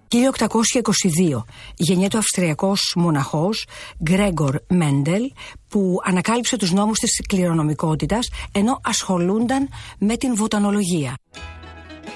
1822 γεννιέται ο Αυστριακός μοναχός Γκρέγκορ Μέντελ, που ανακάλυψε τους νόμους της κληρονομικότητας ενώ ασχολούνταν με την βοτανολογία.